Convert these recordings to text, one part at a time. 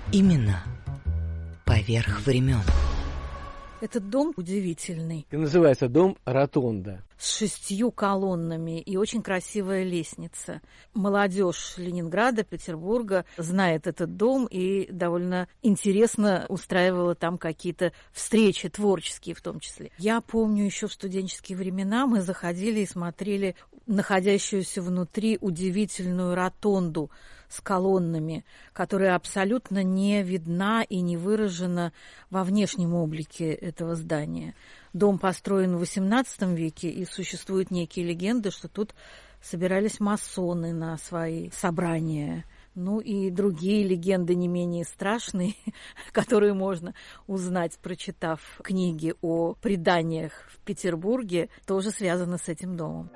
Именно поверх времен. Этот дом удивительный. И называется дом Ротонда. С 6 колоннами и очень красивая лестница. Молодежь Ленинграда, Петербурга знает этот дом и довольно интересно устраивала там какие-то встречи творческие в том числе. Я помню, еще в студенческие времена мы заходили и смотрели находящуюся внутри удивительную ротонду с колоннами, которая абсолютно не видна и не выражена во внешнем облике этого здания. Дом построен в XVIII веке, и существуют некие легенды, что тут собирались масоны на свои собрания. Ну и другие легенды не менее страшные, которые можно узнать, прочитав книги о преданиях в Петербурге, тоже связаны с этим домом.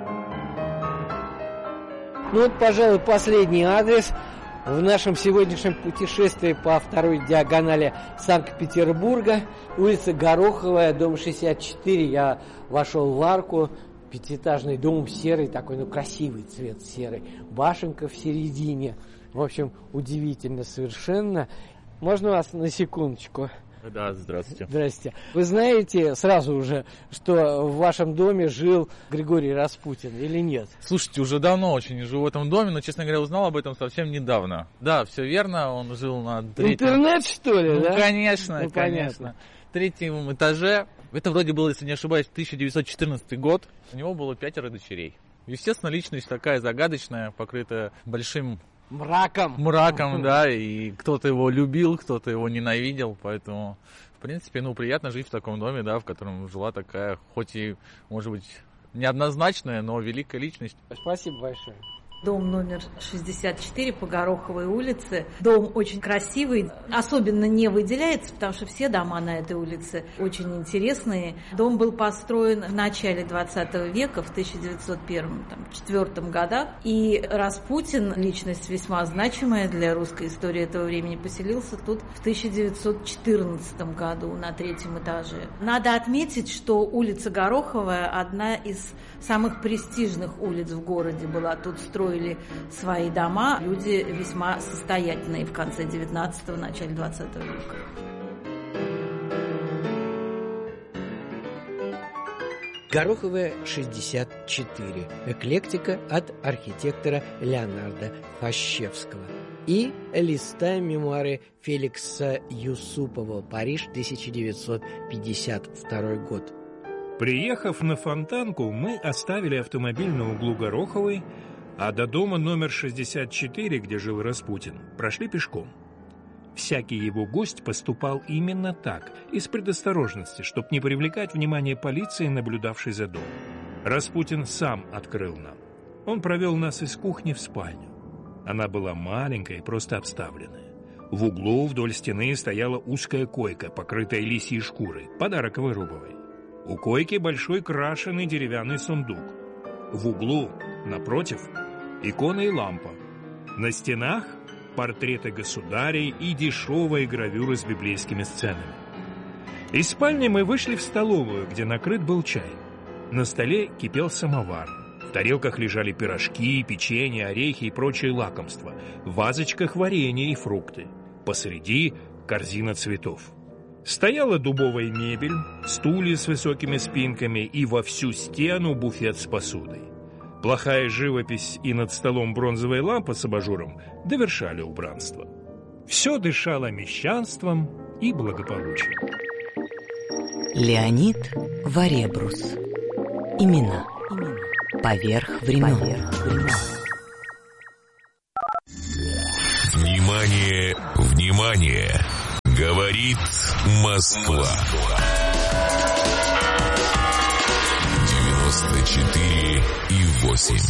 Ну вот, пожалуй, последний адрес в нашем сегодняшнем путешествии по второй диагонали Санкт-Петербурга. Улица Гороховая, дом 64. Я вошел в арку. Пятиэтажный дом серый, такой, красивый цвет серый. Башенка в середине. В общем, удивительно совершенно. Можно вас на секундочку? Да, здравствуйте. Здрасте. Вы знаете сразу уже, что в вашем доме жил Григорий Распутин или нет? Слушайте, уже давно очень не живу в этом доме, но, честно говоря, узнал об этом совсем недавно. Да, все верно, он жил на третьем... Интернет, что ли, да? Конечно, конечно. Третьем этаже. Это вроде было, если не ошибаюсь, 1914 год. У него было 5 дочерей. Естественно, личность такая загадочная, покрытая большим... Мраком, да, и кто-то его любил, кто-то его ненавидел, поэтому, в принципе, приятно жить в таком доме, да, в котором жила такая, хоть и, может быть, неоднозначная, но великая личность. Спасибо большое. Дом номер 64 по Гороховой улице. Дом очень красивый, особенно не выделяется, потому что все дома на этой улице очень интересные. Дом был построен в начале 20 века, в 1901-1904 годах. И Распутин, личность весьма значимая для русской истории этого времени, поселился тут в 1914 году на 3-м этаже. Надо отметить, что улица Гороховая одна из самых престижных улиц в городе была. Тут строили свои дома люди весьма состоятельные в конце 19-го, начале 20 века. Гороховая, 64. Эклектика от архитектора Леонарда Фащевского. И листаем мемуары Феликса Юсупова. Париж, 1952 год. Приехав на Фонтанку, мы оставили автомобиль на углу Гороховой, а до дома номер 64, где жил Распутин, прошли пешком. Всякий его гость поступал именно так, из предосторожности, чтобы не привлекать внимание полиции, наблюдавшей за домом. Распутин сам открыл нам. Он провел нас из кухни в спальню. Она была маленькая и просто обставленная. В углу вдоль стены стояла узкая койка, покрытая лисьей шкурой, подарок Вырубовой. У койки большой крашеный деревянный сундук. В углу, напротив, икона и лампа. На стенах портреты государей и дешевые гравюры с библейскими сценами. Из спальни мы вышли в столовую, где накрыт был чай. На столе кипел самовар. В тарелках лежали пирожки, печенье, орехи и прочие лакомства. В вазочках варенье и фрукты. Посреди корзина цветов. Стояла дубовая мебель, стулья с высокими спинками и во всю стену буфет с посудой. Плохая живопись и над столом бронзовая лампа с абажуром довершали убранство. Все дышало мещанством и благополучием. Леонид Варебрус. Имена. Поверх времен. Внимание, внимание! Говорит Москва. 94,8.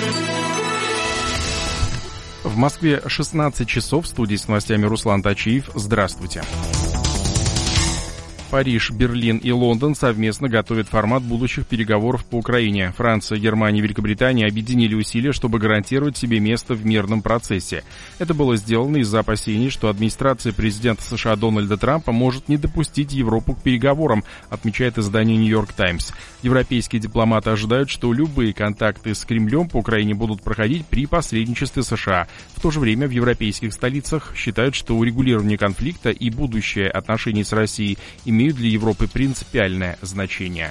В Москве 16 часов. В студии с новостями Руслан Тачиев. Здравствуйте. Париж, Берлин и Лондон совместно готовят формат будущих переговоров по Украине. Франция, Германия и Великобритания объединили усилия, чтобы гарантировать себе место в мирном процессе. Это было сделано из-за опасений, что администрация президента США Дональда Трампа может не допустить Европу к переговорам, отмечает издание «Нью-Йорк Таймс». Европейские дипломаты ожидают, что любые контакты с Кремлем по Украине будут проходить при посредничестве США. В то же время в европейских столицах считают, что урегулирование конфликта и будущее отношений с Россией имеют для Европы принципиальное значение.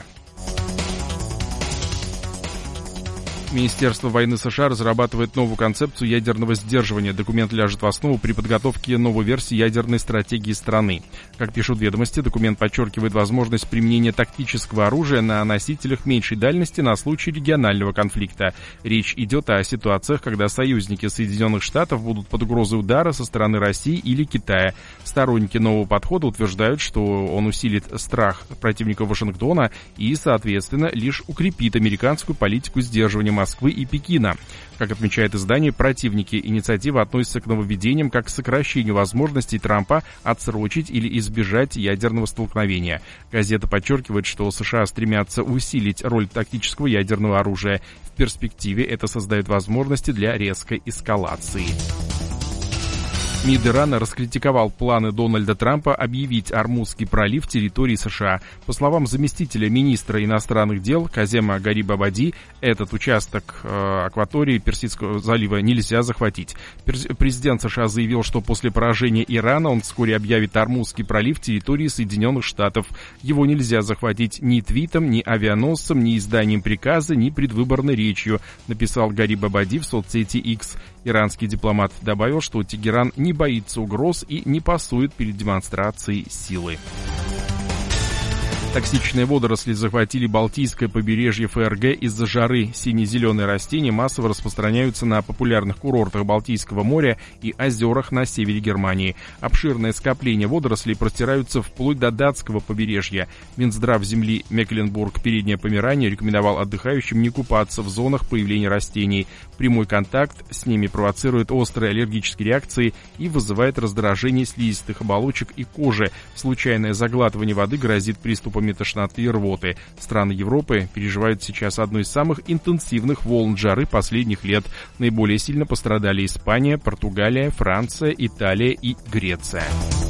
Министерство войны США разрабатывает новую концепцию ядерного сдерживания. Документ ляжет в основу при подготовке новой версии ядерной стратегии страны. Как пишут «Ведомости», документ подчеркивает возможность применения тактического оружия на носителях меньшей дальности на случай регионального конфликта. Речь идет о ситуациях, когда союзники Соединенных Штатов будут под угрозой удара со стороны России или Китая. Сторонники нового подхода утверждают, что он усилит страх противников Вашингтона и, соответственно, лишь укрепит американскую политику сдерживания Москвы и Пекина. Как отмечает издание, противники инициативы относятся к нововведениям как к сокращению возможностей Трампа отсрочить или избежать ядерного столкновения. Газета подчеркивает, что США стремятся усилить роль тактического ядерного оружия. В перспективе это создает возможности для резкой эскалации. МИД Ирана раскритиковал планы Дональда Трампа объявить Ормузский пролив территорией США. По словам заместителя министра иностранных дел Казема Гариб-Абади, этот участок акватории Персидского залива нельзя захватить. Президент США заявил, что после поражения Ирана он вскоре объявит Ормузский пролив территорией Соединенных Штатов. Его нельзя захватить ни твитом, ни авианосцем, ни изданием приказа, ни предвыборной речью, написал Гариб-Абади в соцсети X. Иранский дипломат добавил, что Тегеран не боится угроз и не пасует перед демонстрацией силы. Токсичные водоросли захватили Балтийское побережье ФРГ из-за жары. Сине-зеленые растения массово распространяются на популярных курортах Балтийского моря и озерах на севере Германии. Обширные скопления водорослей простираются вплоть до датского побережья. Минздрав земли Мекленбург-Переднее Померание рекомендовал отдыхающим не купаться в зонах появления растений. Прямой контакт с ними провоцирует острые аллергические реакции и вызывает раздражение слизистых оболочек и кожи. Случайное заглатывание воды грозит приступами тошноты и рвоты. Страны Европы переживают сейчас одну из самых интенсивных волн жары последних лет. Наиболее сильно пострадали Испания, Португалия, Франция, Италия и Греция.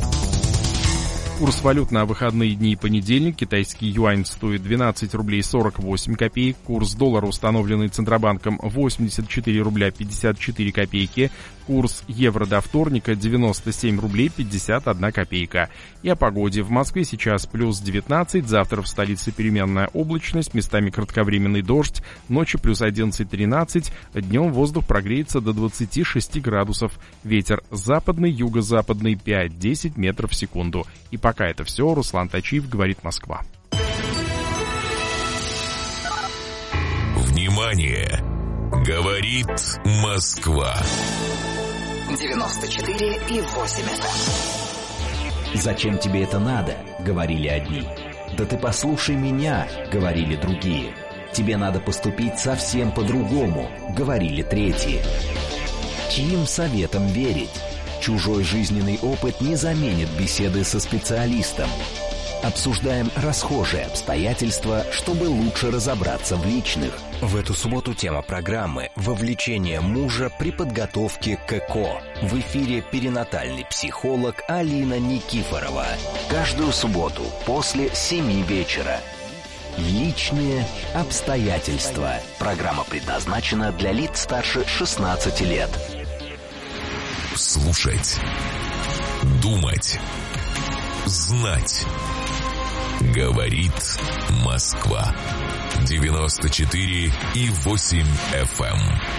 Курс валют на выходные дни и понедельник. Китайский юань стоит 12 рублей 48 копеек. Курс доллара, установленный Центробанком, 84 рубля 54 копейки. Курс евро до вторника 97 рублей 51 копейка. И о погоде. В Москве сейчас плюс 19, завтра в столице переменная облачность, местами кратковременный дождь, ночью плюс 11-13, днем воздух прогреется до 26 градусов. Ветер западный, юго-западный 5-10 метров в секунду. И пока это все. Руслан Тачиев, говорит Москва. Внимание! Говорит Москва. 94,8 FM. «Зачем тебе это надо?» — говорили одни. «Да ты послушай меня», — говорили другие. «Тебе надо поступить совсем по-другому», — говорили третьи. Чьим советам верить? Чужой жизненный опыт не заменит беседы со специалистом. Обсуждаем расхожие обстоятельства, чтобы лучше разобраться в личных. В эту субботу тема программы «Вовлечение мужа при подготовке к ЭКО». В эфире перинатальный психолог Алина Никифорова. Каждую субботу после 7 вечера. Личные обстоятельства. Программа предназначена для лиц старше 16 лет. Слушать, думать, знать. Говорит Москва. 94,8 FM.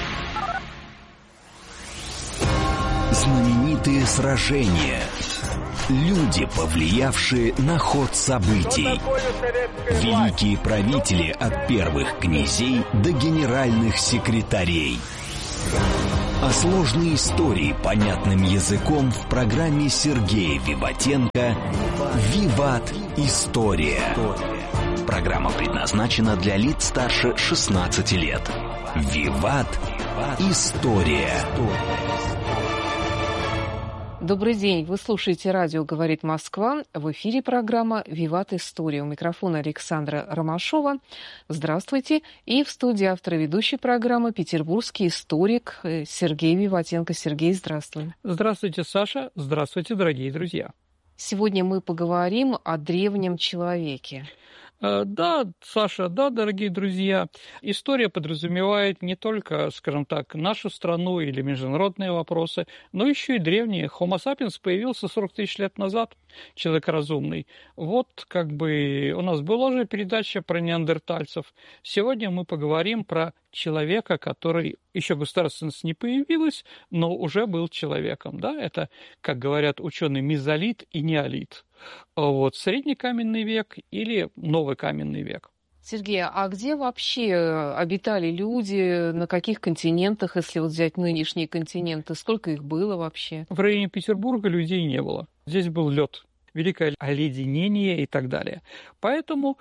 Знаменитые сражения. Люди, повлиявшие на ход событий. Великие правители от первых князей до генеральных секретарей. А сложные истории понятным языком в программе Сергея Виватенко «Виват. История». Программа предназначена для лиц старше 16 лет. «Виват. История». Добрый день. Вы слушаете радио «Говорит Москва». В эфире программа «Виват История». У микрофона Александра Ромашова. Здравствуйте. И в студии автор и ведущей программы петербургский историк Сергей Виватенко. Сергей, здравствуй. Здравствуйте, Саша. Здравствуйте, дорогие друзья. Сегодня мы поговорим о древнем человеке. Да, Саша, да, дорогие друзья, история подразумевает не только, скажем так, нашу страну или международные вопросы, но еще и древние. Homo sapiens появился 40 тысяч лет назад, человек разумный. Вот как бы у нас была уже передача про неандертальцев. Сегодня мы поговорим про человека, который еще государственность не появилась, но уже был человеком. Да? Это, как говорят ученые, мезолит и неолит. Вот, средний каменный век или новый каменный век. Сергей, а где вообще обитали люди, на каких континентах, если вот взять нынешние континенты, сколько их было вообще? В районе Петербурга людей не было. Здесь был лед, великое оледенение и так далее. Поэтому,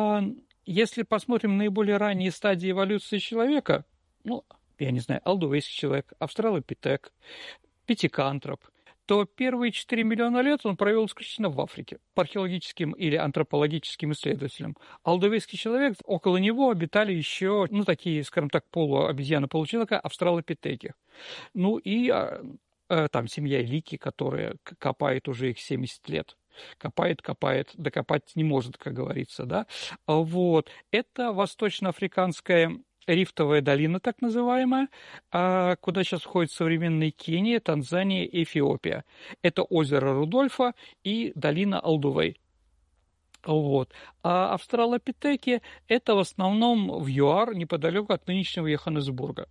если посмотрим наиболее ранние стадии эволюции человека, ну, я не знаю, алдувейский человек, австралопитек, пятикантроп, то первые 4 миллиона лет он провел исключительно в Африке по археологическим или антропологическим исследователям. Алдувейский человек, около него обитали еще, ну, такие, скажем так, полуобезьяны, получеловека, австралопитеки. Ну, и там семья Элики, которая копает уже их 70 лет. Копает, докопать не может, как говорится, да. Вот. Это восточноафриканская рифтовая долина, так называемая, куда сейчас входит современная Кения, Танзания, Эфиопия. Это озеро Рудольфа и долина Алдувей. Вот. А австралопитеки – это в основном в ЮАР, неподалеку от нынешнего Йоханнесбурга.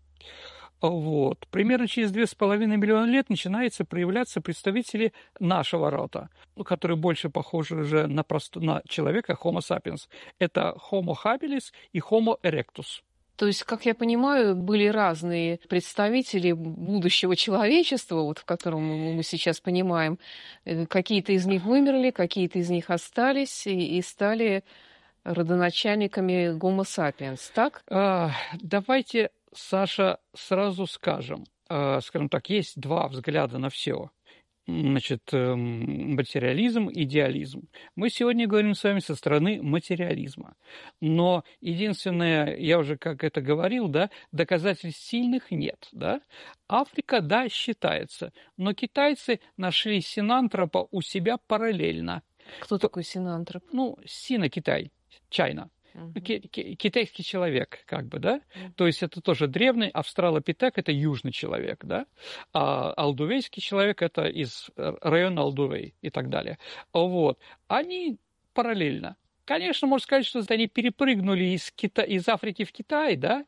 Вот. Примерно через 2,5 миллиона лет начинаются проявляться представители нашего рода, которые больше похожи уже на человека Homo sapiens. Это Homo habilis и Homo erectus. То есть, как я понимаю, были разные представители будущего человечества, вот в котором мы сейчас понимаем. Какие-то из них вымерли, какие-то из них остались и стали родоначальниками Homo sapiens, так? Давайте, Саша, сразу скажем. Скажем так, есть два взгляда на все. Значит, материализм, идеализм. Мы сегодня говорим с вами со стороны материализма. Но единственное, я уже как это говорил, да, доказательств сильных нет. Да? Африка, да, считается. Но китайцы нашли синантропа у себя параллельно. Кто такой синантроп? Ну, Сино-Китай, Чайна. Китайский человек, как бы, да? То есть это тоже древний, австралопитек – это южный человек, да? А алдувейский человек – это из района Алдувей и так далее. Вот. Они параллельно. Конечно, можно сказать, что они перепрыгнули из Африки в Китай, да,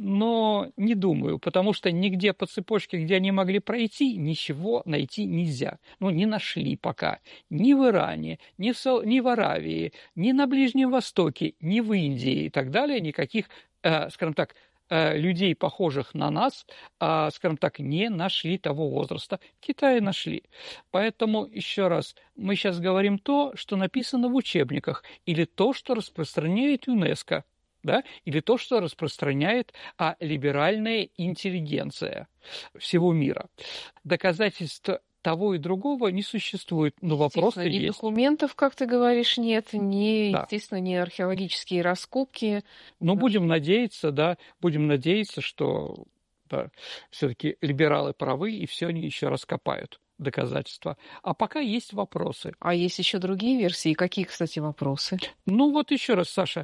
но не думаю, потому что нигде по цепочке, где они могли пройти, ничего найти нельзя. Ну, не нашли пока. Ни в Иране, ни в Аравии, ни на Ближнем Востоке, ни в Индии и так далее, никаких, скажем так, людей, похожих на нас, скажем так, не нашли того возраста. В Китае нашли. Поэтому, еще раз, мы сейчас говорим то, что написано в учебниках, или то, что распространяет ЮНЕСКО, да? Или то, что распространяет либеральная интеллигенция всего мира. Доказательств того и другого не существует, но вопрос есть. Ни документов, как ты говоришь, нет, естественно, ни археологические раскопки. Но будем надеяться, что все-таки либералы правы, и все они еще раскопают доказательства. А пока есть вопросы. А есть еще другие версии? Какие, кстати, вопросы? Ну вот еще раз, Саша,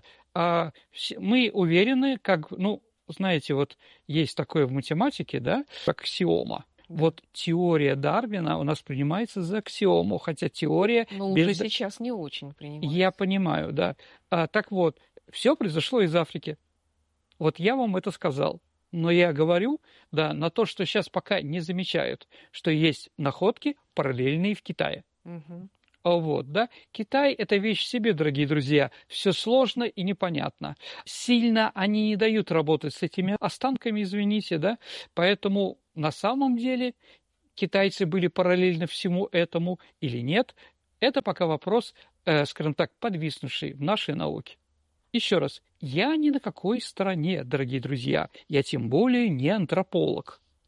мы уверены, знаете, вот есть такое в математике, да, аксиома. Вот теория Дарвина у нас принимается за аксиому, хотя теория... Но уже сейчас не очень принимается. Я понимаю, да. Так вот, все произошло из Африки. Вот я вам это сказал. Но я говорю, да, на то, что сейчас пока не замечают, что есть находки, параллельные в Китае. Угу. Вот, да. Китай – это вещь в себе, дорогие друзья. Все сложно и непонятно. Сильно они не дают работать с этими останками, извините, да. Поэтому на самом деле китайцы были параллельно всему этому или нет, это пока вопрос, скажем так, подвиснувший в нашей науке. Еще раз, я ни на какой стороне, дорогие друзья. Я тем более не антрополог.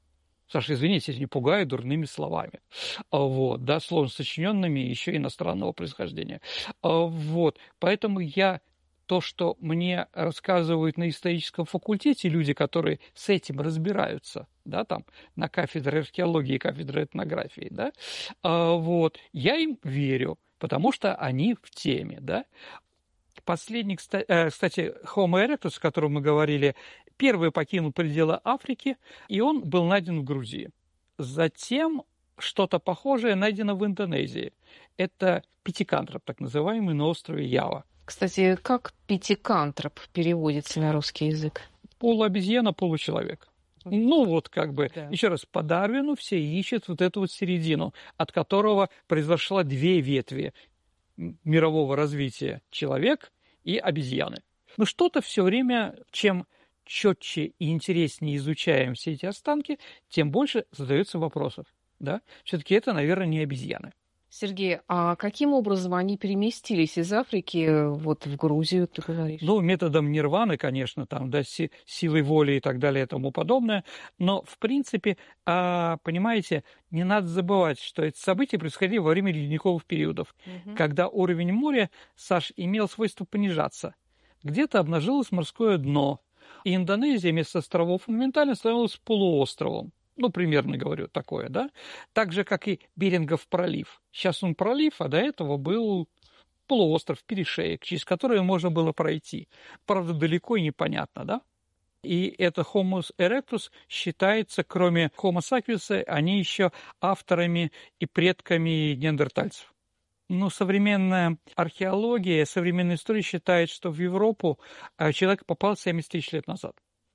Саша, извините, не пугаю дурными словами. Вот, да, сложно сочиненными, еще иностранного происхождения. Вот, поэтому то, что мне рассказывают на историческом факультете люди, которые с этим разбираются, да, там, на кафедре археологии и кафедре этнографии, да, вот, я им верю, потому что они в теме, да. Последний, кстати, Homo erectus, о котором мы говорили, первый покинул пределы Африки, и он был найден в Грузии. Затем что-то похожее найдено в Индонезии. Это пятикантроп, так называемый, на острове Ява. Кстати, как пятикантроп переводится на русский язык? Полуобезьяна, получеловек. Ну, вот как бы, да. Еще раз, по Дарвину все ищут вот эту вот середину, от которого произошла две ветви мирового развития: человек и обезьяны. Но что-то все время, чем четче и интереснее изучаем все эти останки, тем больше задается вопросов. Да? Все-таки это, наверное, не обезьяны. Сергей, а каким образом они переместились из Африки вот в Грузию, ты говоришь? Ну, методом нирваны, конечно, там, да, силой воли и так далее и тому подобное. Но, в принципе, понимаете, не надо забывать, что эти события происходили во время ледниковых периодов, когда уровень моря, Саш, имел свойство понижаться. Где-то обнажилось морское дно, и Индонезия вместо островов моментально становилась полуостровом. Ну, примерно говорю, такое, да? Так же, как и Берингов пролив. Сейчас он пролив, а до этого был полуостров, перешеек, через который можно было пройти. Правда, далеко и непонятно, да? И это Homo erectus считается, кроме Homo sapiens, они еще авторами и предками неандертальцев. Но современная археология, современная история считает, что в Европу человек попал 70 тысяч лет назад.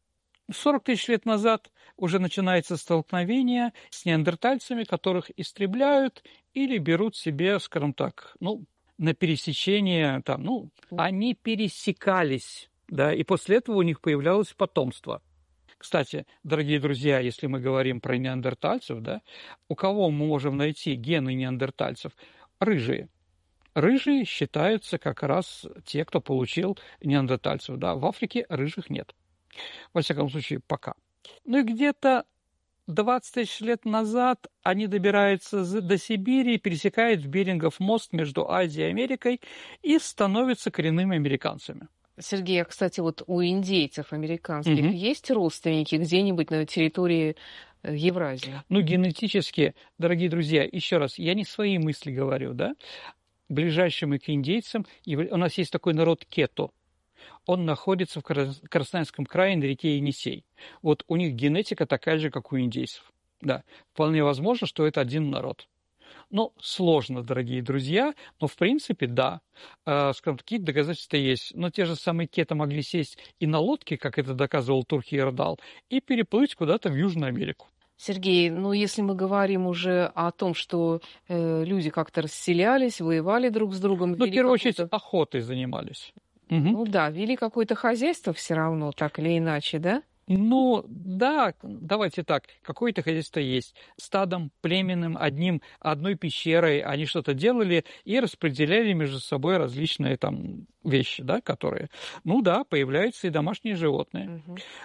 40 тысяч лет назад уже начинается столкновение с неандертальцами, которых истребляют или берут себе, скажем так, на пересечение, там, они пересекались, да, и после этого у них появлялось потомство. Кстати, дорогие друзья, если мы говорим про неандертальцев, да, у кого мы можем найти гены неандертальцев? Рыжие. Рыжие считаются как раз те, кто получил неандертальцев, да, в Африке рыжих нет. Во всяком случае, пока. Ну и где-то 20 тысяч лет назад они добираются до Сибири, пересекают Берингов мост между Азией и Америкой и становятся коренными американцами. Сергей, кстати, вот у индейцев американских есть родственники где-нибудь на территории Евразии? Ну, генетически, дорогие друзья, еще раз, я не свои мысли говорю, да? Ближайшим к индейцам у нас есть такой народ кето. Он находится в Красноярском крае на реке Енисей. Вот у них генетика такая же, как у индейцев. Да, вполне возможно, что это один народ. Но сложно, дорогие друзья, но в принципе, да, скажем, какие-то доказательства есть. Но те же самые кето могли сесть и на лодке, как это доказывал Турхи-Эрдал, и переплыть куда-то в Южную Америку. Сергей, если мы говорим уже о том, что люди как-то расселялись, воевали друг с другом... в первую очередь, охотой занимались. Ну да, вели какое-то хозяйство все равно, так или иначе, да? Ну, да, давайте так, какое-то хозяйство есть. Стадом, племенным, одной пещерой они что-то делали и распределяли между собой различные там вещи, да, которые... Ну да, появляются и домашние животные.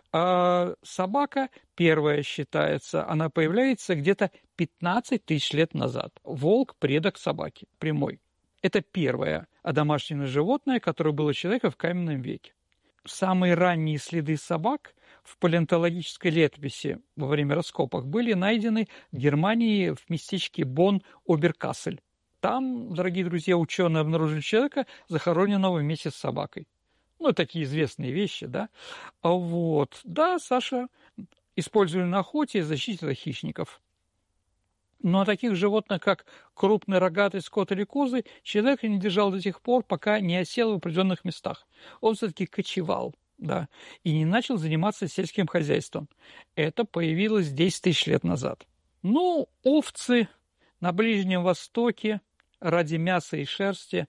А собака первая считается, она появляется где-то 15 тысяч лет назад. Волк – предок собаки, прямой. Это первое одомашненное животное, которое было у человека в каменном веке. Самые ранние следы собак в палеонтологической летописи во время раскопок были найдены в Германии в местечке Бонн-Оберкассель. Там, дорогие друзья, ученые обнаружили человека, захороненного вместе с собакой. Ну, такие известные вещи, да. Вот. Да, Саша, использовали на охоте и защите от хищников. Но таких животных, как крупный рогатый скот или козы, человек не держал до тех пор, пока не осел в определенных местах. Он все-таки кочевал, да, и не начал заниматься сельским хозяйством. Это появилось 10 тысяч лет назад. Ну, овцы на Ближнем Востоке ради мяса и шерсти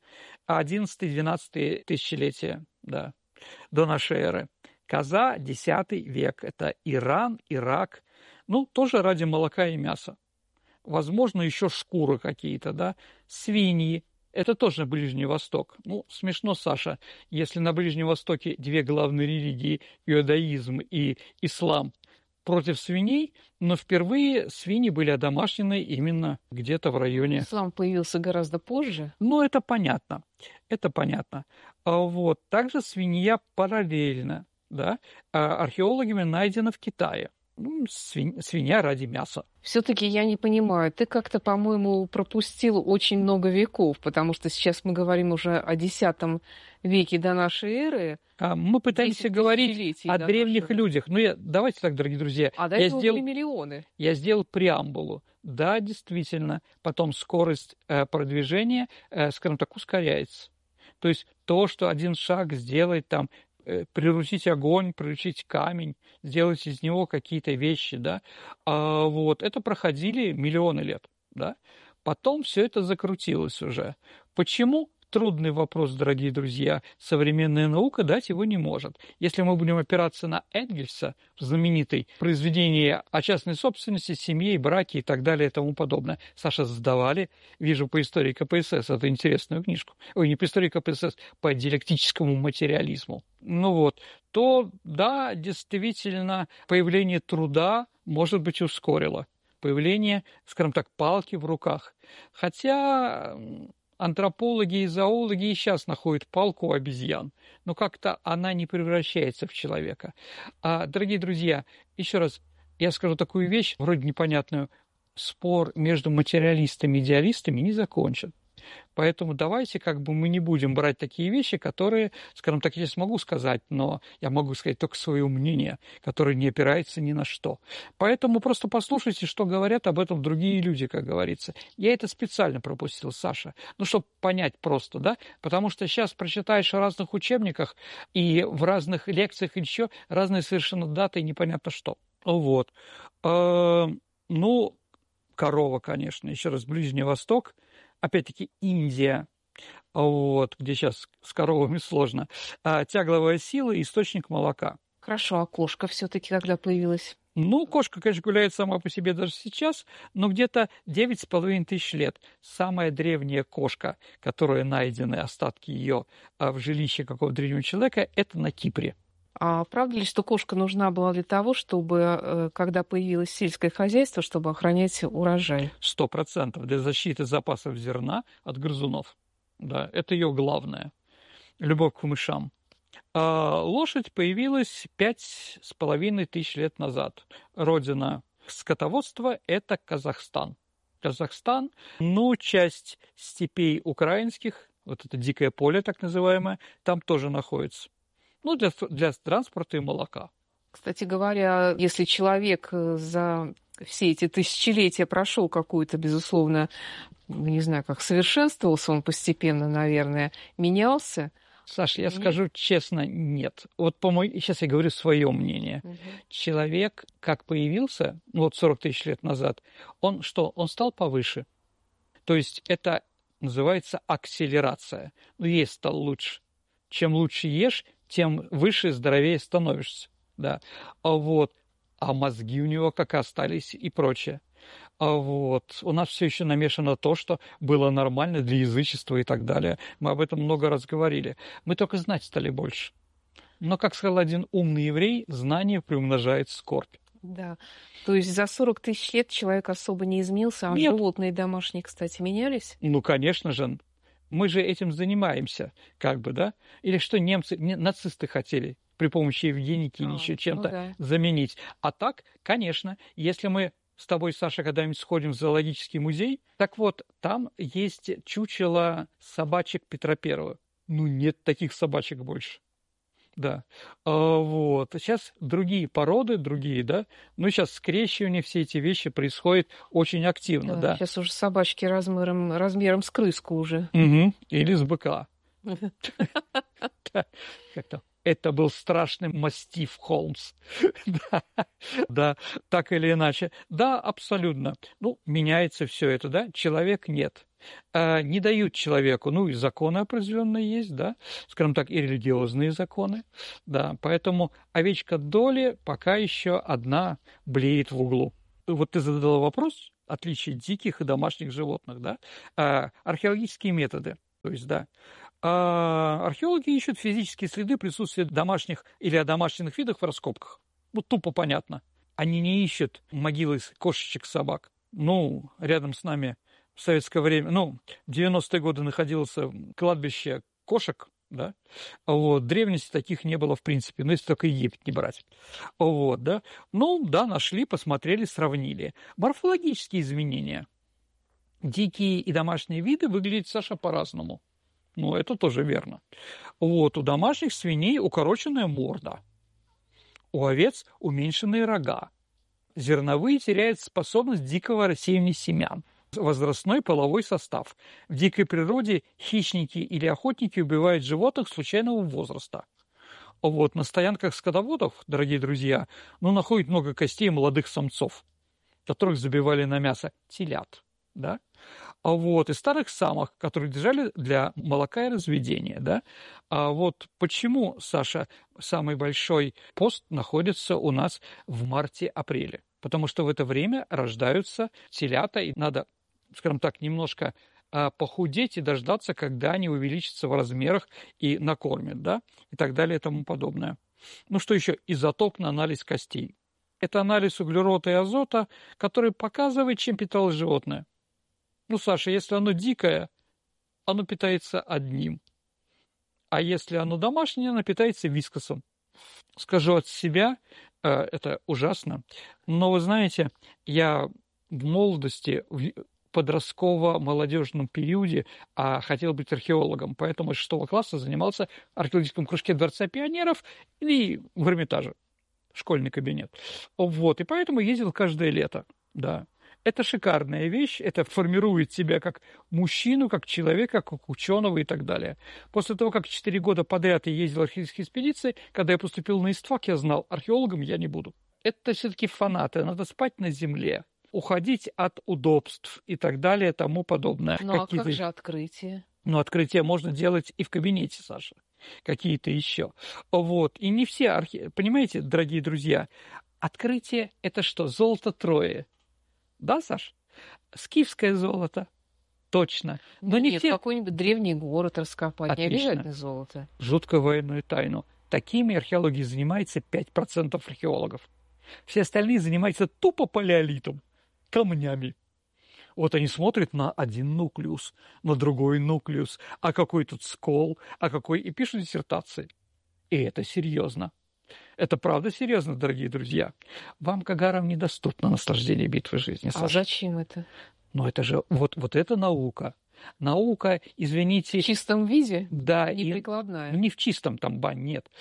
11-12 тысячелетия, да, до нашей эры. Коза 10 век, это Иран, Ирак, ну, тоже ради молока и мяса. Возможно, еще шкуры какие-то, да, свиньи. Это тоже Ближний Восток. Ну, смешно, Саша, если на Ближнем Востоке две главные религии, иудаизм и ислам, против свиней, но впервые свиньи были одомашнены именно где-то в районе... Ислам появился гораздо позже. Ну, это понятно. Это понятно. Вот. Также свинья параллельно, да, археологами найдена в Китае. Ну, свинья ради мяса. Все-таки я не понимаю, ты как-то, по-моему, пропустил очень много веков, потому что сейчас мы говорим уже о X веке до нашей эры. Мы пытаемся говорить о древних людях. Ну, давайте так, дорогие друзья. А до этого были миллионы. Я сделал преамбулу. Да, действительно, потом скорость продвижения, скажем так, ускоряется. То есть то, что один шаг сделает там, приручить огонь, приручить камень, сделать из него какие-то вещи, да, вот, это проходили миллионы лет, да. Потом все это закрутилось уже. Почему? Трудный вопрос, дорогие друзья. Современная наука дать его не может. Если мы будем опираться на Энгельса, знаменитое произведение о частной собственности, семье, браке и так далее и тому подобное. Саша, сдавали, вижу, по истории КПСС, эту интересную книжку. Ой, не по истории КПСС, по диалектическому материализму. Ну вот, то, да, действительно, появление труда, может быть, ускорило. Появление, скажем так, палки в руках. Хотя... антропологи и зоологи и сейчас находят палку у обезьян, но как-то она не превращается в человека. Дорогие друзья, еще раз я скажу такую вещь, вроде непонятную. Спор между материалистами и идеалистами не закончен. Поэтому давайте мы не будем брать такие вещи, которые, скажем так, я смогу сказать, но я могу сказать только свое мнение, которое не опирается ни на что. Поэтому просто послушайте, что говорят об этом другие люди, как говорится. Я это специально пропустил, Саша, чтобы понять просто, да, потому что сейчас прочитаешь о разных учебниках и в разных лекциях еще разные совершенно даты и непонятно что. Вот. Корова, конечно, еще раз, Ближний Восток, опять-таки Индия, вот, где сейчас с коровами сложно, тягловая сила и источник молока. Хорошо, а кошка все-таки когда появилась? Кошка, конечно, гуляет сама по себе даже сейчас, но где-то 9,5 тысяч лет. Самая древняя кошка, которая найдены остатки ее в жилище какого-то древнего человека, это на Кипре. А правда ли, что кошка нужна была для того, чтобы, когда появилось сельское хозяйство, чтобы охранять урожай? 100%. Для защиты запасов зерна от грызунов. Да, это ее главное. Любовь к мышам. Лошадь появилась 5,5 тысяч лет назад. Родина скотоводства – это Казахстан. Казахстан, часть степей украинских, вот это дикое поле так называемое, там тоже находится. Для транспорта и молока. Кстати говоря, если человек за все эти тысячелетия прошел какую-то, безусловно, не знаю, как совершенствовался он постепенно, наверное, менялся. Саша, я скажу честно, нет. Вот сейчас я говорю свое мнение. Угу. Человек, как появился, 40 тысяч лет назад, он стал повыше. То есть это называется акселерация. Есть стал лучше. Чем лучше ешь, тем выше и здоровее становишься. Да. А мозги у него как остались и прочее. У нас все еще намешано то, что было нормально для язычества и так далее. Мы об этом много раз говорили. Мы только знать стали больше. Но, как сказал один умный еврей, знание приумножает скорбь. Да. То есть за 40 тысяч лет человек особо не изменился, а Нет. Животные домашние, кстати, менялись? Конечно же. Мы же этим занимаемся, да? Или что нацисты хотели при помощи евгеники или еще чем-то заменить. А так, конечно, если мы с тобой, Саша, когда-нибудь сходим в зоологический музей, так вот, там есть чучело собачек Петра Первого. Нет таких собачек больше. Да. Сейчас другие породы, да? Сейчас скрещивание, все эти вещи происходят очень активно, да. Сейчас уже собачки размером с крыску уже. Угу. Или с быка. Как-то. Это был страшный мастиф Холмс. Да, так или иначе. Да, абсолютно. Меняется все это, да? Человек нет. Не дают человеку, и законы определенные есть, да, скажем так, и религиозные законы, да, поэтому овечка Долли пока еще одна блеет в углу. Вот ты задала вопрос, отличие диких и домашних животных, да, археологические методы, то есть, да, археологи ищут физические следы присутствия домашних или одомашненных видов в раскопках, тупо понятно. Они не ищут могилы кошечек, собак. Ну, рядом с нами в советское время, в 90-е годы находилось кладбище кошек, да, вот, в древности таких не было в принципе, если только Египет не брать, вот, да, нашли, посмотрели, сравнили. Морфологические изменения. Дикие и домашние виды выглядят, Саша, по-разному. Это тоже верно. Вот, у домашних свиней укороченная морда, у овец уменьшенные рога, зерновые теряют способность дикого рассеивания семян, возрастной половой состав. В дикой природе хищники или охотники убивают животных случайного возраста. Вот, на стоянках скотоводов, дорогие друзья, находят много костей молодых самцов, которых забивали на мясо телят, да? И старых самок, которые держали для молока и разведения, да? Почему, Саша, самый большой пост находится у нас в марте-апреле? Потому что в это время рождаются телята, и надо, скажем так, немножко похудеть и дождаться, когда они увеличатся в размерах и накормят, да, и так далее и тому подобное. Что еще? Изотопный анализ костей. Это анализ углерода и азота, который показывает, чем питалось животное. Саша, если оно дикое, оно питается одним. А если оно домашнее, оно питается вискосом. Скажу от себя, это ужасно, но вы знаете, я в молодости, в подростково-молодежном периоде хотел быть археологом, поэтому с 6 класса занимался в археологическом кружке Дворца пионеров и в Эрмитаже, школьный кабинет. И поэтому ездил каждое лето, да. Это шикарная вещь, это формирует тебя как мужчину, как человека, как ученого и так далее. После того, как 4 года подряд я ездил в археологические экспедиции, когда я поступил на ИСТФАК, я знал, археологом я не буду. Это все-таки фанаты, надо спать на земле, уходить от удобств и так далее и тому подобное. А как же открытие? Открытие можно делать и в кабинете, Саша, какие-то еще. И не все, понимаете, дорогие друзья, открытие – это что, золото Трои. Да, Саш? Скифское золото. Точно. Но не все... какой-нибудь древний город раскопать. Отлично. Не обязательно золото. Жуткую военную тайну. Такими археологией занимается 5% археологов. Все остальные занимаются тупо палеолитом, камнями. Они смотрят на один нуклеус, на другой нуклеус, а какой тут скол, и пишут диссертации. И это серьезно. Это правда серьезно, дорогие друзья. Вам, Кагарам, недоступно наслаждение битвы жизни, Саша. А зачем это? Это же вот это наука. Наука, извините... В чистом виде? Да. Не прикладная? Не в чистом, там бань нет.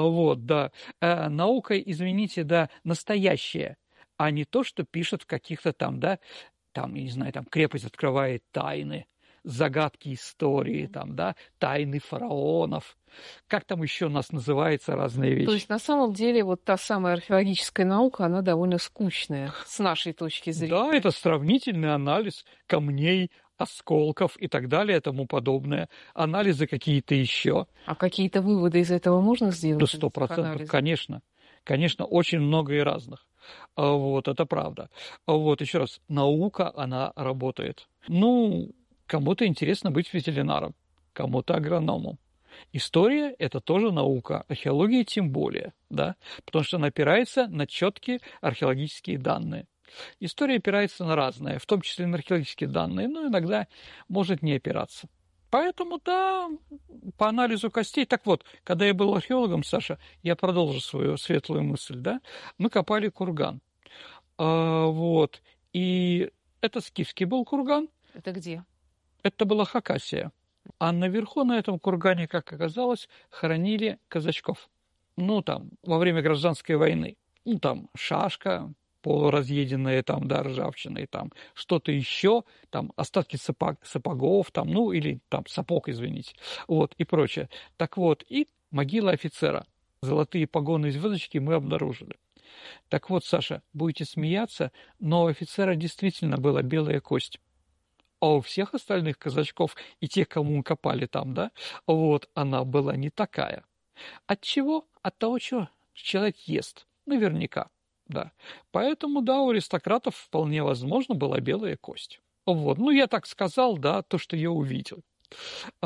Да. Наука, извините, да, настоящая, а не то, что пишут в каких-то я не знаю, крепость открывает тайны, загадки истории, тайны фараонов. Как там еще у нас называется разные вещи? То есть, на самом деле, та самая археологическая наука, она довольно скучная, с нашей точки зрения. Да, это сравнительный анализ камней, осколков и так далее и тому подобное. Анализы какие-то еще. А какие-то выводы из этого можно сделать? Да, 100%, конечно. Конечно, очень много и разных. Это правда. Еще раз, наука, она работает. Кому-то интересно быть ветеринаром, кому-то агрономом. История – это тоже наука, археология тем более, да, потому что она опирается на четкие археологические данные. История опирается на разное, в том числе на археологические данные, но иногда может не опираться. Поэтому, да, по анализу костей. Так вот, когда я был археологом, Саша, я продолжу свою светлую мысль, да, мы копали курган. И это скифский был курган. Это где? Это была Хакасия. А наверху на этом кургане, как оказалось, хоронили казачков. Во время гражданской войны. Шашка полуразъеденная, ржавчина, что-то еще, остатки сапогов, или сапог, извините, и прочее. И могила офицера. Золотые погоны и звездочки мы обнаружили. Так вот, Саша, будете смеяться, но у офицера действительно была белая кость. А у всех остальных казачков и тех, кому мы копали она была не такая. От чего? От того, что человек ест. Наверняка, да. Поэтому, да, у аристократов вполне возможно была белая кость. Я так сказал, да, то, что я увидел.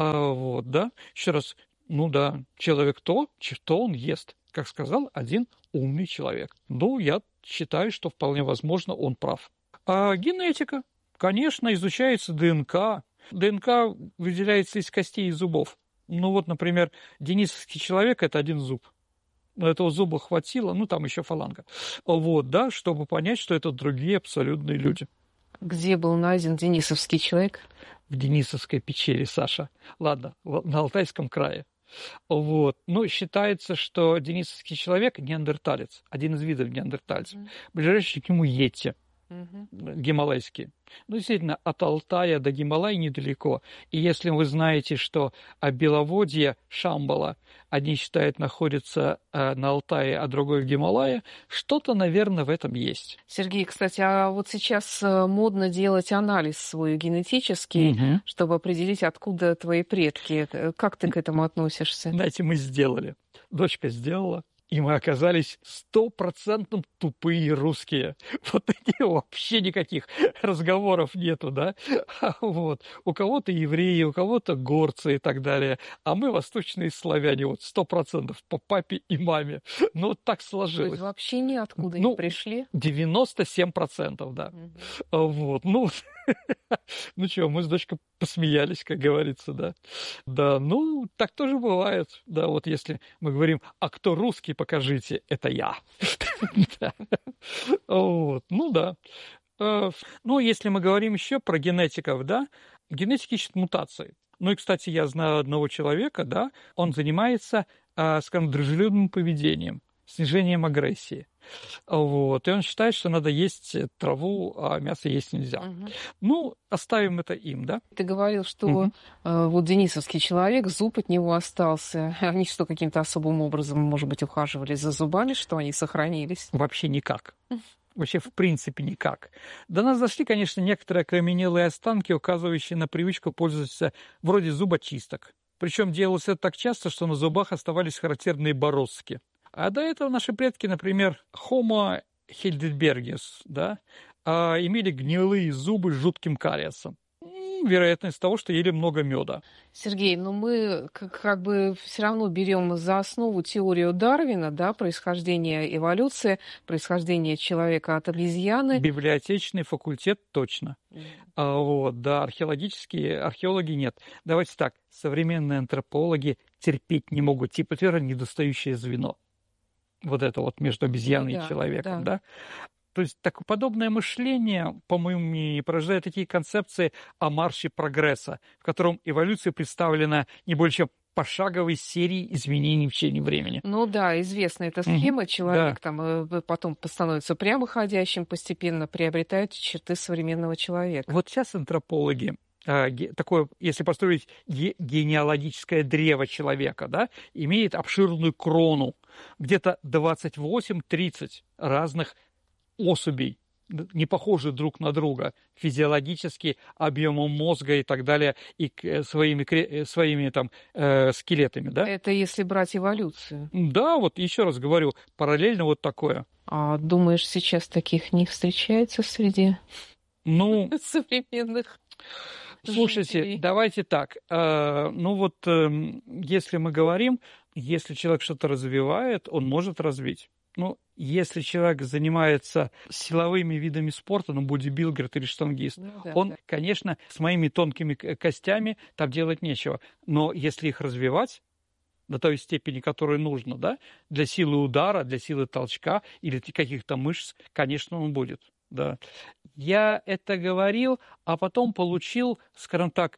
Да. Еще раз, человек то, что он ест. Как сказал один умный человек. Ну, я считаю, что вполне возможно, он прав. А генетика, конечно, изучается ДНК. ДНК выделяется из костей и зубов. Ну вот, например, денисовский человек – это один зуб. Но этого зуба хватило, ну там еще фаланга, вот, да, чтобы понять, что это другие абсолютные люди. Где был найден денисовский человек? В Денисовской печери, Саша. Ладно, на Алтайском крае. Вот. Ну, считается, что денисовский человек – неандерталец, один из видов неандертальцев. Ближайший к нему йети, гималайские. Ну, действительно, от Алтая до Гималая недалеко. И если вы знаете, что Беловодье, Шамбала, одни считают, находится на Алтае, а другой в Гималае, что-то, наверное, в этом есть. Сергей, кстати, а вот сейчас модно делать анализ свой генетический, чтобы определить, откуда твои предки. Как ты к этому относишься? Знаете, мы сделали. Дочка сделала. И мы оказались 100% тупые русские. Вот таких вообще никаких разговоров нету, да? Вот. У кого-то евреи, у кого-то горцы и так далее. А мы восточные славяне, вот 100% по папе и маме. Ну, вот так сложилось. То есть вообще ниоткуда не пришли? 97%, да. Вот. Ну, ну что, мы с дочкой посмеялись, как говорится, да. Да, ну, так тоже бывает. Да, вот если мы говорим, а кто русский, покажите, это я. Вот, ну да. Ну, если мы говорим еще про генетиков, да, генетики ищут мутации. Ну и, кстати, я знаю одного человека, да, он занимается, скажем, дружелюбным поведением, снижением агрессии. Вот. И он считает, что надо есть траву, а мясо есть нельзя. Ну, оставим это им, да? Ты говорил, что вот денисовский человек, зуб от него остался. Они что, каким-то особым образом, может быть, ухаживали за зубами, что они сохранились? Вообще никак. Вообще, в принципе, никак. До нас дошли, конечно, некоторые окаменелые останки, указывающие на привычку пользоваться вроде зубочисток. Причем делалось это так часто, что на зубах оставались характерные бороздки. А до этого наши предки, например, Homo heidelbergensis, да, имели гнилые зубы с жутким кариесом. Вероятность того, что ели много меда. Сергей, ну мы как бы все равно берем за основу теорию Дарвина, да, происхождение эволюции, происхождение человека от обезьяны. Библиотечный факультет точно. Вот, да, археологи нет. Давайте так, современные антропологи терпеть не могут, типа недостающее звено. Вот это вот между обезьяной и человеком, да? То есть подобное мышление, по моему мнению, порождает такие концепции о марше прогресса, в котором эволюция представлена не больше чем пошаговой серией изменений в течение времени. Ну да, известна эта схема. Человек там потом становится прямоходящим, постепенно приобретает черты современного человека. Вот сейчас антропологи такое, если построить генеалогическое древо человека, да, имеет обширную крону, где-то 28-30 разных особей, не похожи друг на друга физиологически, объемом мозга и так далее, и своими там скелетами, да? Это если брать эволюцию. Да, вот еще раз говорю, параллельно вот такое. А думаешь, сейчас таких не встречается среди современных? Слушайте, жителей? Давайте так. Ну вот, если мы говорим, если человек что-то развивает, он может развить. Ну, если человек занимается силовыми видами спорта, бодибилдер или штангист, он, конечно, с моими тонкими костями там делать нечего. Но если их развивать до той степени, которой нужно, да, для силы удара, для силы толчка или каких-то мышц, конечно, он будет. Да. Я это говорил, а потом получил, скажем так,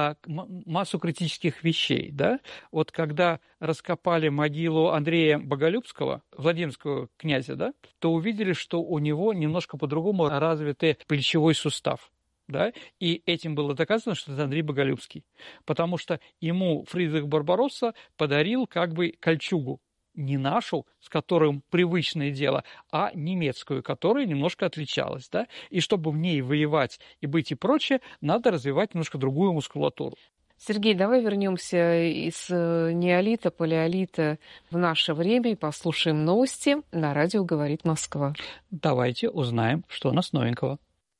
массу критических вещей. Да? Вот когда раскопали могилу Андрея Боголюбского, Владимирского князя, да, то увидели, что у него немножко по-другому развитый плечевой сустав. Да? И этим было доказано, что это Андрей Боголюбский. Потому что ему Фридрих Барбаросса подарил как бы кольчугу. Не нашу, с которым привычное дело, а немецкую, которая немножко отличалась. Да? И чтобы в ней воевать и быть и прочее, надо развивать немножко другую мускулатуру. Сергей, давай вернемся из неолита, палеолита в наше время и послушаем новости на радио «Говорит Москва». Давайте узнаем, что у нас новенького.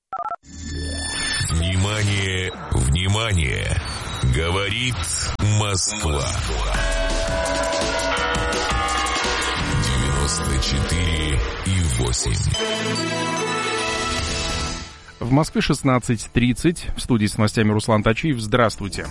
Внимание, внимание! Говорит Москва. 94,8. В Москве 16:30. В студии с новостями Руслан Тачиев. Здравствуйте.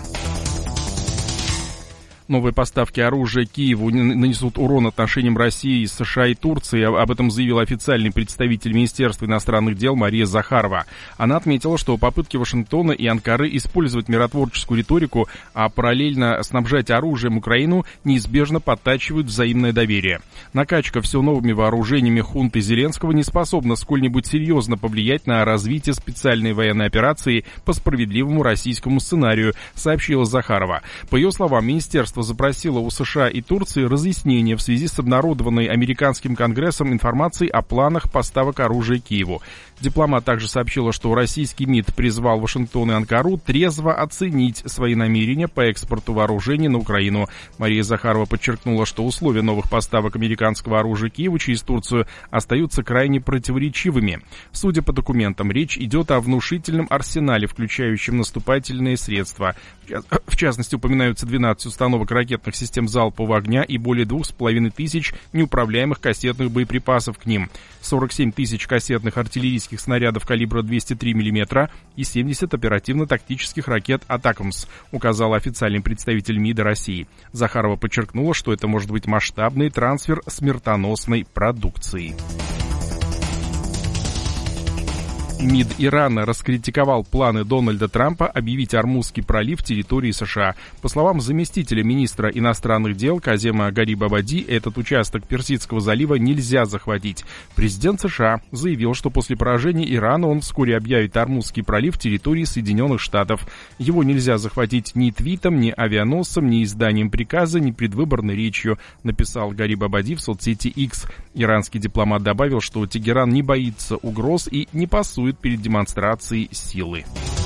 Новые поставки оружия Киеву нанесут урон отношениям России, США и Турции. Об этом заявил официальный представитель Министерства иностранных дел Мария Захарова. Она отметила, что попытки Вашингтона и Анкары использовать миротворческую риторику, а параллельно снабжать оружием Украину, неизбежно подтачивают взаимное доверие. Накачка все новыми вооружениями хунты Зеленского не способна сколь-нибудь серьезно повлиять на развитие специальной военной операции по справедливому российскому сценарию, сообщила Захарова. По ее словам, Министерство запросило у США и Турции разъяснение в связи с обнародованной американским Конгрессом информацией о планах поставок оружия Киеву. Дипломат также сообщила, что российский МИД призвал Вашингтон и Анкару трезво оценить свои намерения по экспорту вооружений на Украину. Мария Захарова подчеркнула, что условия новых поставок американского оружия Киеву через Турцию остаются крайне противоречивыми. Судя по документам, речь идет о внушительном арсенале, включающем наступательные средства. В частности, упоминаются 12 установок ракетных систем залпового огня и более 2500 неуправляемых кассетных боеприпасов к ним, 47 тысяч кассетных артиллерийских снарядов калибра 203 мм и 70 оперативно-тактических ракет «Атакамс», указал официальный представитель МИДа России. Захарова подчеркнула, что это может быть масштабный трансфер смертоносной продукции. МИД Ирана раскритиковал планы Дональда Трампа объявить Ормузский пролив территорией США. По словам заместителя министра иностранных дел Казема Гариб-Абади, этот участок Персидского залива нельзя захватить. Президент США заявил, что после поражения Ирана он вскоре объявит Ормузский пролив территорией Соединенных Штатов. Его нельзя захватить ни твитом, ни авианосцем, ни изданием приказа, ни предвыборной речью, написал Гариб-Абади в соцсети X. Иранский дипломат добавил, что Тегеран не боится угроз и не пасует перед демонстрацией силы.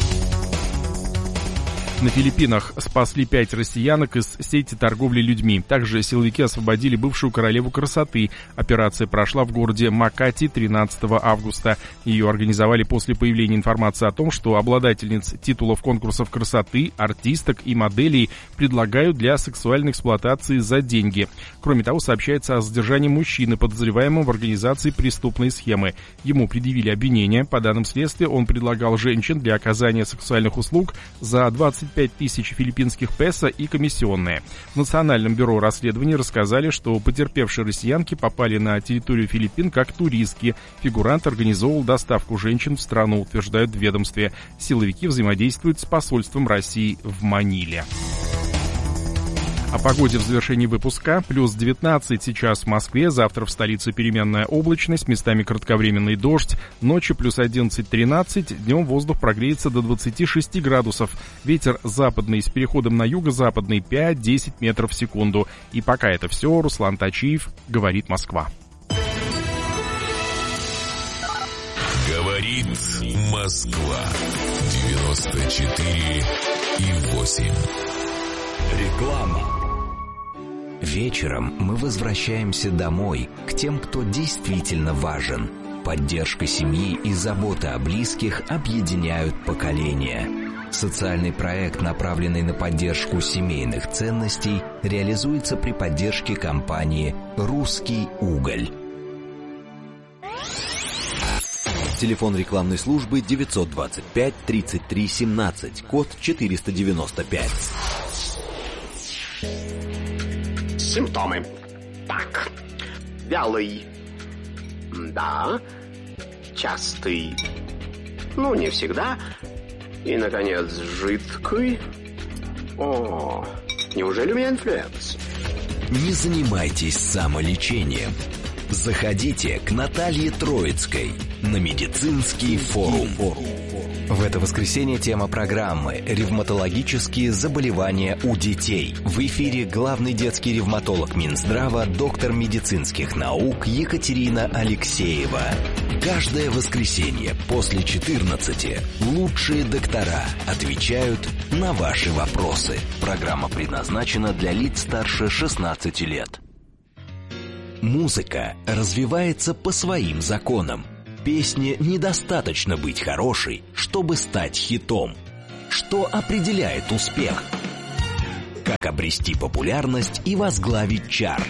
На Филиппинах спасли 5 россиянок из сети торговли людьми. Также силовики освободили бывшую королеву красоты. Операция прошла в городе Макати 13 августа. Ее организовали после появления информации о том, что обладательниц титулов конкурсов красоты, артисток и моделей предлагают для сексуальной эксплуатации за деньги. Кроме того, сообщается о задержании мужчины, подозреваемого в организации преступной схемы. Ему предъявили обвинение. По данным следствия, он предлагал женщин для оказания сексуальных услуг за 25 тысяч филиппинских песо и комиссионные. В Национальном бюро расследований рассказали, что потерпевшие россиянки попали на территорию Филиппин как туристки. Фигурант организовывал доставку женщин в страну, утверждают в ведомстве. Силовики взаимодействуют с посольством России в Маниле. О погоде в завершении выпуска. Плюс 19 сейчас в Москве, завтра в столице переменная облачность, местами кратковременный дождь, ночью плюс 11-13, днем воздух прогреется до 26 градусов, ветер западный с переходом на юго-западный 5-10 метров в секунду. И пока это все, Руслан Тачиев, говорит Москва. Говорит Москва, 94,8. Реклама. Вечером мы возвращаемся домой, к тем, кто действительно важен. Поддержка семьи и забота о близких объединяют поколения. Социальный проект, направленный на поддержку семейных ценностей, реализуется при поддержке компании «Русский уголь». Телефон рекламной службы 925 33 17, код 495. Симптомы. Так. Вялый. Да. Частый. Ну, не всегда. И, наконец, жидкий. О, неужели у меня инфлюенс? Не занимайтесь самолечением. Заходите к Наталье Троицкой на медицинский форум. В это воскресенье тема программы «Ревматологические заболевания у детей». В эфире главный детский ревматолог Минздрава, доктор медицинских наук Екатерина Алексеева. Каждое воскресенье после 14 лучшие доктора отвечают на ваши вопросы. Программа предназначена для лиц старше 16 лет. Музыка развивается по своим законам. Песне недостаточно быть хорошей, чтобы стать хитом. Что определяет успех? Как обрести популярность и возглавить чарт?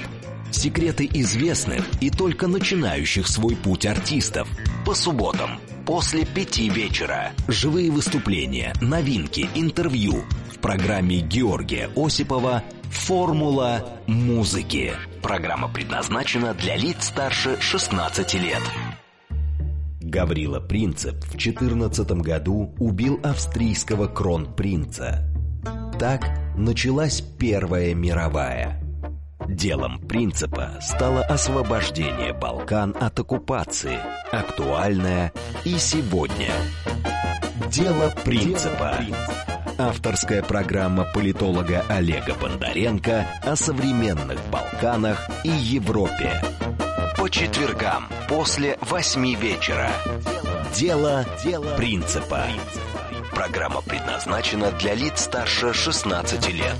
Секреты известных и только начинающих свой путь артистов. По субботам после 5 вечера. Живые выступления, новинки, интервью. В программе Георгия Осипова «Формула музыки». Программа предназначена для лиц старше 16 лет. Гаврила Принцип в 14 году убил австрийского кронпринца. Так началась Первая мировая. Делом Принципа стало освобождение Балкан от оккупации, актуальное и сегодня. Дело Принципа. Авторская программа политолога Олега Бондаренко о современных Балканах и Европе. По четвергам после 8 вечера. Дело Принципа. Программа предназначена для лиц старше 16 лет.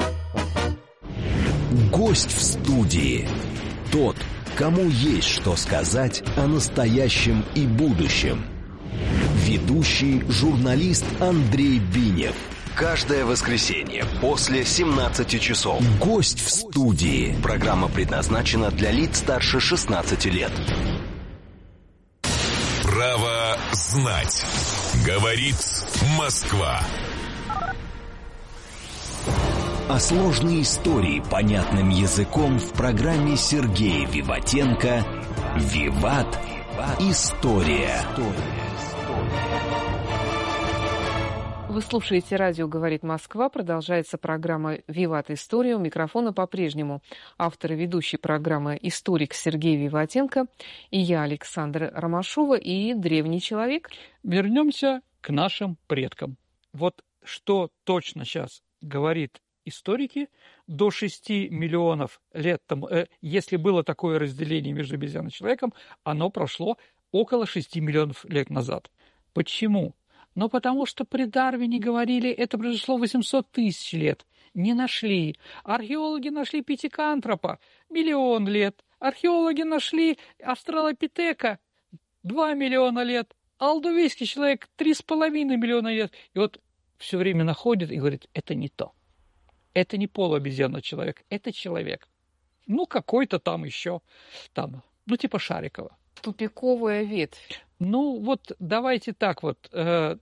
Гость в студии. Тот, кому есть что сказать о настоящем и будущем. Ведущий журналист Андрей Бинев. Каждое воскресенье после 17 часов. Гость в студии. Программа предназначена для лиц старше 16 лет. Право знать. Говорит Москва. А сложные истории понятным языком в программе Сергея Виватенко «Виват. История». Вы слушаете радио «Говорит Москва». Продолжается программа «Виват. История». У микрофона по-прежнему автор и ведущий программы историк Сергей Виватенко и я, Александра Ромашова, и древний человек. Вернемся к нашим предкам. Вот что точно сейчас говорит историки, до 6 миллионов лет тому, если было такое разделение между обезьяной и человеком, оно прошло около 6 миллионов лет назад. Почему? Но потому что при Дарвине говорили, это произошло 800 тысяч лет. Не нашли. Археологи нашли пятикантропа 1 миллион лет. Археологи нашли австралопитека 2 миллиона лет. Алдувийский человек 3,5 миллиона лет. И вот все время находит и говорит, это не то. Это не полуобезьяна человек, это человек. Ну, какой-то там еще, там, ну, типа Шарикова. Тупиковая ветвь. Ну, вот давайте так вот.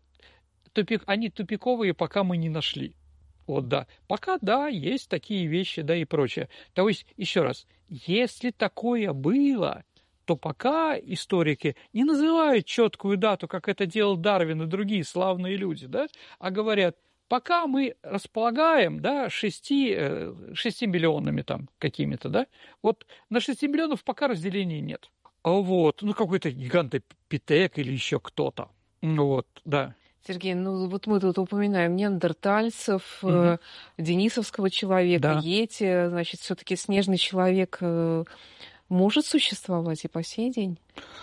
Они тупиковые, пока мы не нашли. Вот, да. Пока, да, есть такие вещи, да, и прочее. То есть, еще раз, если такое было, то пока историки не называют четкую дату, как это делал Дарвин и другие славные люди, да, а говорят, пока мы располагаем, да, 6 миллионами там какими-то, да, вот на 6 миллионов пока разделения нет. Вот, ну, какой-то гигантопитек или еще кто-то. Вот, да. Сергей, ну вот мы тут упоминаем неандертальцев, денисовского человека, йети, значит, все-таки снежный человек может существовать и по сей день?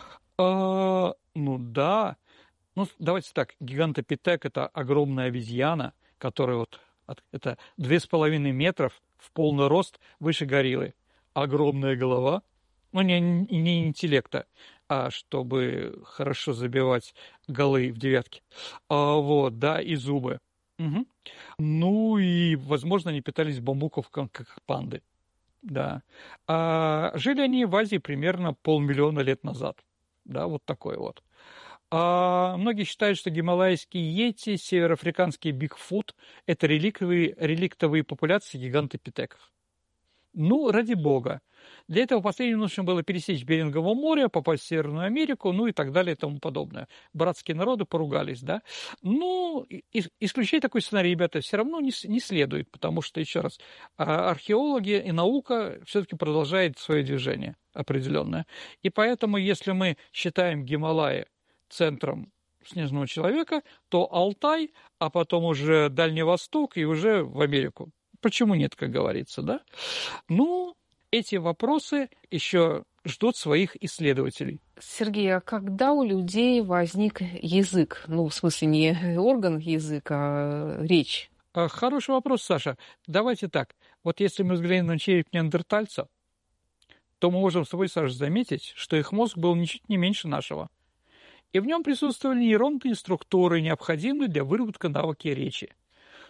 Ну да. Ну, давайте так, гигантопитек – это огромная обезьяна, которая вот, это 2,5 метров в полный рост выше гориллы. Огромная голова. Ну, не интеллекта, а чтобы хорошо забивать голы в девятки. Вот, да, и зубы. Угу. Ну, и, возможно, они питались бамбуковком, как панды. Да. Жили они в Азии примерно 500 000 лет назад. Да, вот такой вот. Многие считают, что гималайские йети, североафриканский бигфут – это реликтовые популяции гигантопитеков. Ну, ради бога. Для этого последнему нужно было пересечь Берингово море, попасть в Северную Америку, ну и так далее и тому подобное. Братские народы поругались, да. Ну, исключать такой сценарий, ребята, все равно не следует, потому что, еще раз, археологи и наука все-таки продолжает свое движение определенное. И поэтому, если мы считаем Гималаи центром снежного человека, то Алтай, а потом уже Дальний Восток и уже в Америку. Почему нет, как говорится, да? Ну, эти вопросы еще ждут своих исследователей. Сергей, а когда у людей возник язык? Ну, в смысле, не орган язык, а речь. Хороший вопрос, Саша. Давайте так. Вот если мы взглянем на череп неандертальца, то мы можем с тобой, Саша, заметить, что их мозг был ничуть не меньше нашего. И в нем присутствовали нейронные структуры, необходимые для выработки навыки речи.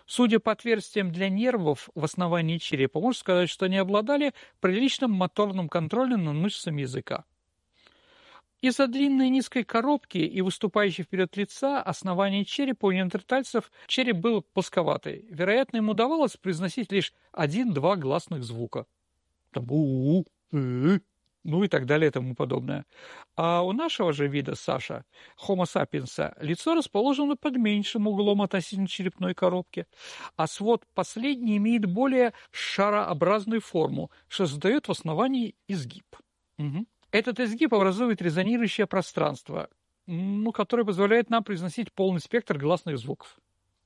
Судя по отверстиям для нервов в основании черепа, можно сказать, что они обладали приличным моторным контролем над мышцами языка. Из-за длинной низкой коробки и выступающей вперед лица основания черепа у неандертальцев череп был плосковатый. Вероятно, им удавалось произносить лишь 1-2 гласных звука. Там у ну и так далее и тому подобное. А у нашего же вида, Саша, Homo sapiens, лицо расположено под меньшим углом относительно черепной коробки, а свод последний имеет более шарообразную форму, что создает в основании изгиб. Угу. Этот изгиб образует резонирующее пространство, которое позволяет нам произносить полный спектр гласных звуков.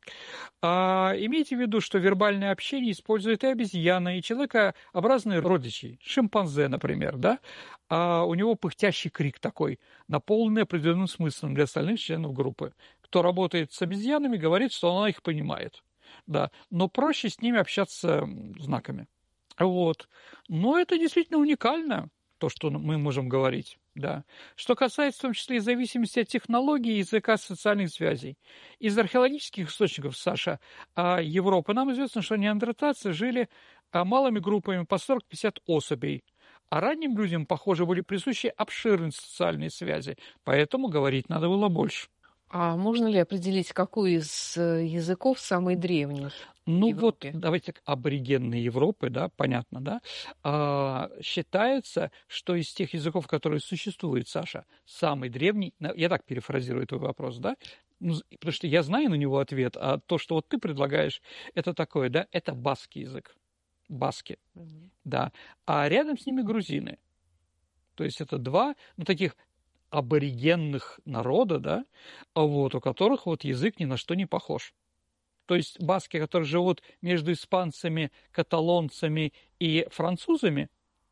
Имейте в виду, что вербальное общение используют и обезьяны, и человекообразные родичи, шимпанзе, например, да? У него пыхтящий крик такой, наполненный определенным смыслом для остальных членов группы. Кто работает с обезьянами, говорит, что она их понимает, да, но проще с ними общаться знаками. Вот. Но это действительно уникально, то, что мы можем говорить. Да. Что касается в том числе и зависимости от технологий языка социальных связей. Из археологических источников, Саша, Европы нам известно, что неандертальцы жили малыми группами по 40-50 особей. А ранним людям, похоже, были присущи обширные социальные связи, поэтому говорить надо было больше. А можно ли определить, какой из языков самый древний? Вот, давайте аборигенные Европы, да, понятно, да, считается, что из тех языков, которые существуют, Саша, самый древний, я так перефразирую твой вопрос, да, потому что я знаю на него ответ, а то, что вот ты предлагаешь, это такое, да, это баскский язык, баски, да, а рядом с ними грузины, то есть это два, таких аборигенных народа, да, вот, у которых вот язык ни на что не похож. То есть баски, которые живут между испанцами, каталонцами и французами,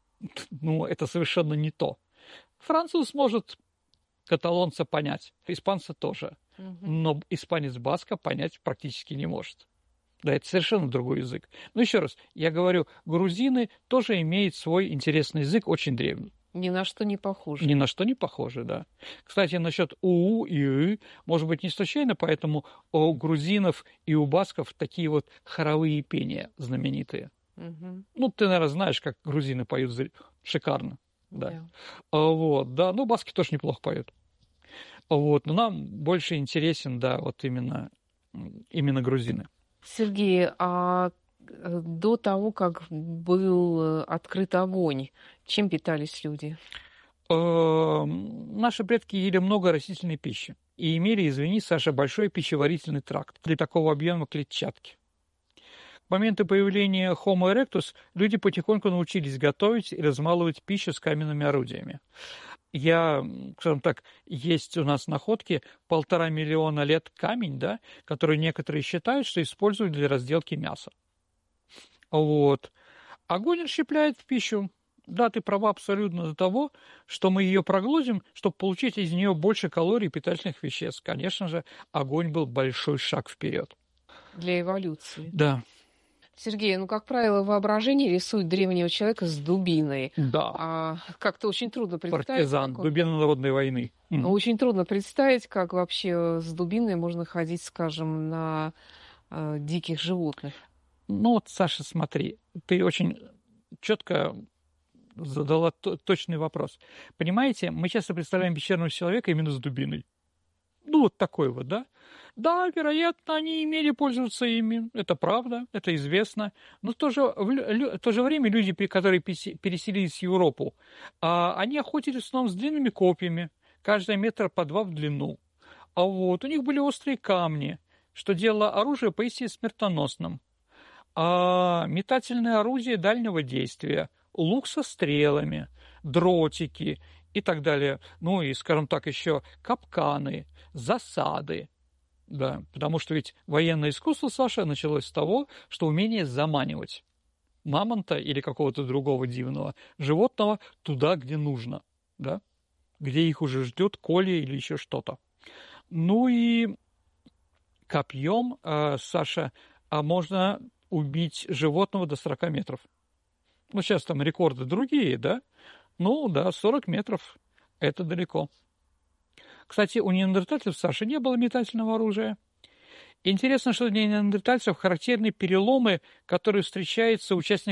это совершенно не то. Француз может каталонца понять, испанца тоже, но испанец баска понять практически не может. Да, это совершенно другой язык. Но еще раз, я говорю, грузины тоже имеют свой интересный язык, очень древний. Ни на что не похоже. Ни на что не похоже, да. Кстати, насчет УУ и ы, может быть, не случайно, поэтому у грузинов и у басков такие вот хоровые пения знаменитые. Угу. Ты, наверное, знаешь, как грузины поют шикарно. Да. Вот, да, баски тоже неплохо поют. Вот, но нам больше интересен, да, вот именно грузины. Сергей, а до того, как был открыт огонь, чем питались люди? Наши предки ели много растительной пищи и имели, извини, Саша, большой пищеварительный тракт для такого объема клетчатки. К моменту появления Homo erectus люди потихоньку научились готовить и размалывать пищу с каменными орудиями. Скажем так, есть у нас находки 1,5 миллиона лет камень, да, который некоторые считают, что используют для разделки мяса. Вот. Огонь расщепляет в пищу. Да, ты права абсолютно до того, что мы ее проглотим, чтобы получить из нее больше калорий и питательных веществ. Конечно же, огонь был большой шаг вперед. Для эволюции. Да. Сергей, как правило, воображение рисует древнего человека с дубиной. Да. Как-то очень трудно представить. Партизан, дубина народной войны. Очень трудно представить, как вообще с дубиной можно ходить, скажем, на диких животных. Саша, смотри, ты очень четко задала точный вопрос. Понимаете, мы часто представляем пещерного человека именно с дубиной. Вот такой вот, да? Да, вероятно, они имели пользоваться ими, это правда, это известно. Но в то же время люди, которые переселились в Европу, они охотились в основном с длинными копьями, каждый метр по 2 в длину. У них были острые камни, что делало оружие поистине смертоносным. Метательные орудия дальнего действия, лук со стрелами, дротики и так далее. И, скажем так, еще капканы, засады. Да, потому что ведь военное искусство, Саша, началось с того, что умение заманивать мамонта или какого-то другого дивного животного туда, где нужно, да, где их уже ждет колья или еще что-то. И копьем, Саша, можно убить животного до 40 метров. Сейчас там рекорды другие, да? 40 метров – это далеко. Кстати, у неандертальцев, Саша, не было метательного оружия. Интересно, что для неандертальцев характерны переломы, которые встречаются у участников